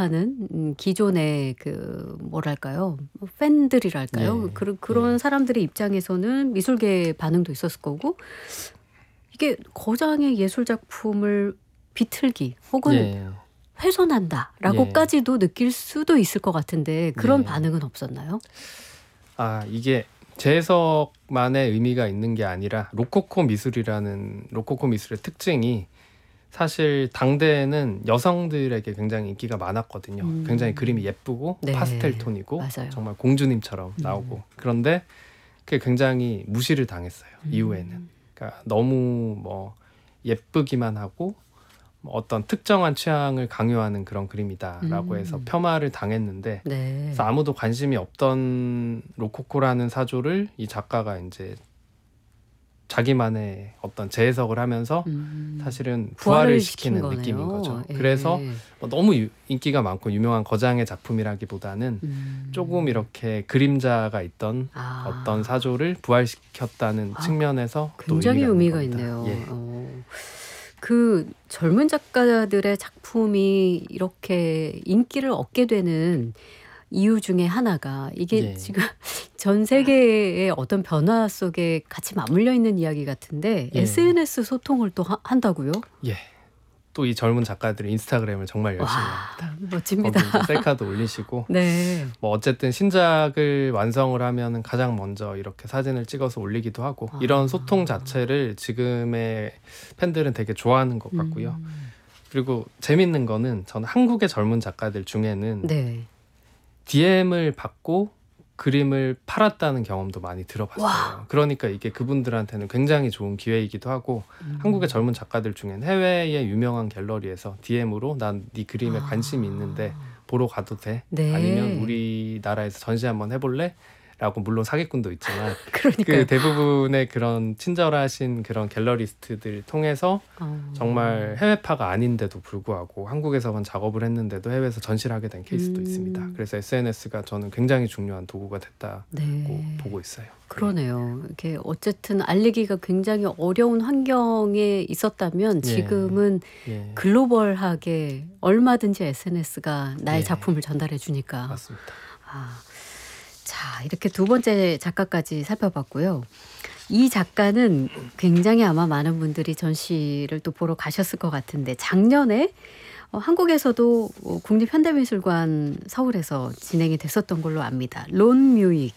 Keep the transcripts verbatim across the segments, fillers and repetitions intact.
좋아하는 음, 기존의 그 뭐랄까요 팬들이랄까요 예. 그런 그런 예. 사람들의 입장에서는 미술계의 반응도 있었을 거고 이게 거장의 예술 작품을 비틀기 혹은 예. 예. 훼손한다라고까지도 느낄 수도 있을 것 같은데 그런 예. 반응은 없었나요? 아 이게 재해석만의 의미가 있는 게 아니라 로코코 미술이라는 로코코 미술의 특징이 사실 당대에는 여성들에게 굉장히 인기가 많았거든요. 음. 굉장히 그림이 예쁘고 네. 파스텔 톤이고 맞아요. 정말 공주님처럼 나오고 음. 그런데 그게 굉장히 무시를 당했어요. 음. 이후에는. 그러니까 너무 뭐 예쁘기만 하고 뭐 어떤 특정한 취향을 강요하는 그런 그림이다라고 해서 음. 폄하를 당했는데 네. 그래서 아무도 관심이 없던 로코코라는 사조를 이 작가가 이제 자기만의 어떤 재해석을 하면서 음. 사실은 부활을 부활을 시킨 시키는 거네요. 느낌인 거죠. 예. 그래서 뭐 너무 유- 인기가 많고 유명한 거장의 작품이라기보다는 음. 조금 이렇게 그림자가 있던 아. 어떤 사조를 부활시켰다는 아, 측면에서 또 굉장히 의미가 있는 있네요. 겁니다. 예. 어. 그 젊은 작가들의 작품이 이렇게 인기를 얻게 되는 이유 중에 하나가 이게 예. 지금 전 세계의 어떤 변화 속에 같이 맞물려 있는 이야기 같은데 예. 에스엔에스 소통을 또 하- 한다고요? 예. 또 이 젊은 작가들이 인스타그램을 정말 열심히 와, 합니다. 멋집니다. 거기 이제 셀카도 올리시고 네. 뭐 어쨌든 신작을 완성을 하면은 가장 먼저 이렇게 사진을 찍어서 올리기도 하고 아. 이런 소통 자체를 지금의 팬들은 되게 좋아하는 것 같고요. 음. 그리고 재밌는 거는 저는 한국의 젊은 작가들 중에는 네. 디엠을 받고 그림을 팔았다는 경험도 많이 들어봤어요. 와. 그러니까 이게 그분들한테는 굉장히 좋은 기회이기도 하고 음. 한국의 젊은 작가들 중엔 해외의 유명한 갤러리에서 디엠으로 난 네 그림에 아. 관심이 있는데 보러 가도 돼? 네. 아니면 우리나라에서 전시 한번 해볼래? 라고 물론 사기꾼도 있지만 그러니까요. 그 대부분의 그런 친절하신 그런 갤러리스트들 통해서 어. 정말 해외파가 아닌데도 불구하고 한국에서만 작업을 했는데도 해외에서 전시를 하게 된 케이스도 음. 있습니다. 그래서 에스엔에스가 저는 굉장히 중요한 도구가 됐다고 네. 보고 있어요. 그러네요. 이렇게 어쨌든 알리기가 굉장히 어려운 환경에 있었다면 예. 지금은 예, 글로벌하게 얼마든지 에스엔에스가 나의 예. 작품을 전달해 주니까. 맞습니다. 아, 자, 이렇게 두 번째 작가까지 살펴봤고요. 이 작가는 굉장히 아마 많은 분들이 전시를 또 보러 가셨을 것 같은데 작년에 어, 한국에서도 어, 국립현대미술관 서울에서 진행이 됐었던 걸로 압니다. 론 뮤익.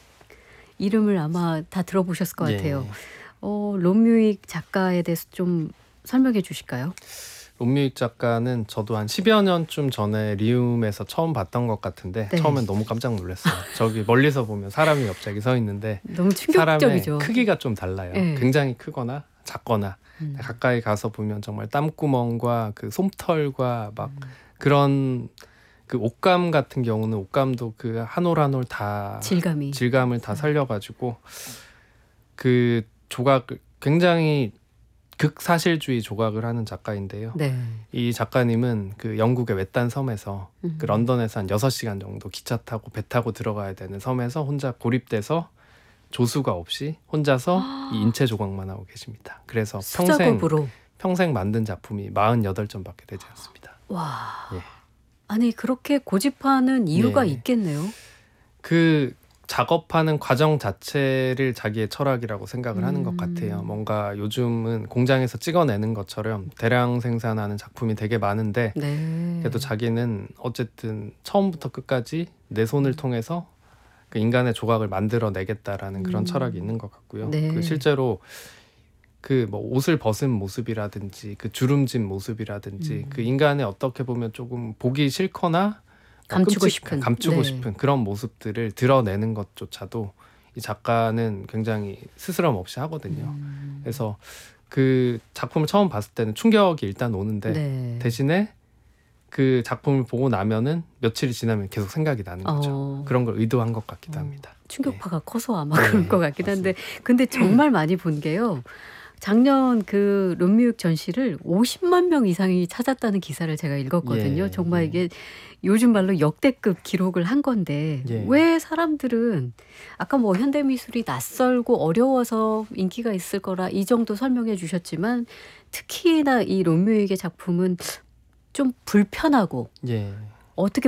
이름을 아마 다 들어보셨을 것 같아요. 예. 어, 론 뮤익 작가에 대해서 좀 설명해 주실까요? 론뮤익 작가는 저도 한 십여 년쯤 전에 리움에서 처음 봤던 것 같은데 네. 처음엔 너무 깜짝 놀랐어요. 저기 멀리서 보면 사람이 갑자기 서 있는데 너무 사람의 충격적이죠. 크기가 좀 달라요. 네. 굉장히 크거나 작거나 음. 가까이 가서 보면 정말 땀구멍과 그 솜털과 막 그런 그 옷감 같은 경우는 옷감도 그 한 올 한 올 다 질감이. 질감을 다 살려가지고 그 조각을 굉장히 극사실주의 조각을 하는 작가인데요. 네. 이 작가님은 그 영국의 외딴 섬에서 음. 그 런던에서 한 여섯 시간 정도 기차 타고 배 타고 들어가야 되는 섬에서 혼자 고립돼서 조수가 없이 혼자서 이 인체 조각만 하고 계십니다. 그래서 평생 수작업으로. 평생 만든 작품이 사십팔 점밖에 되지 않습니다. 와. 예. 아니 그렇게 고집하는 이유가 예. 있겠네요. 그 작업하는 과정 자체를 자기의 철학이라고 생각을 하는 것 음. 같아요. 뭔가 요즘은 공장에서 찍어내는 것처럼 대량 생산하는 작품이 되게 많은데 네. 그래도 자기는 어쨌든 처음부터 끝까지 내 손을 통해서 그 인간의 조각을 만들어내겠다라는 그런 음. 철학이 있는 것 같고요. 네. 그 실제로 그 뭐 옷을 벗은 모습이라든지 그 주름진 모습이라든지 음. 그 인간의 어떻게 보면 조금 보기 싫거나 감추고 끔찍한, 싶은. 감추고 네. 싶은 그런 모습들을 드러내는 것조차도 이 작가는 굉장히 스스럼 없이 하거든요. 음. 그래서 그 작품을 처음 봤을 때는 충격이 일단 오는데 네. 대신에 그 작품을 보고 나면은 며칠이 지나면 계속 생각이 나는 거죠. 어. 그런 걸 의도한 것 같기도 어. 합니다. 충격파가 커서 아마 네, 그럴 것 같긴 한데 근데 정말 많이 본 게요. 작년 그 론뮤익 전시를 오십만 명 이상이 찾았다는 기사를 제가 읽었거든요. 예, 정말 예. 이게 요즘 말로 역대급 기록을 한 건데 예. 왜 사람들은 아까 뭐 현대미술이 낯설고 어려워서 인기가 있을 거라 이 정도 설명해 주셨지만 특히나 이 론뮤익의 작품은 좀 불편하고 예. 어떻게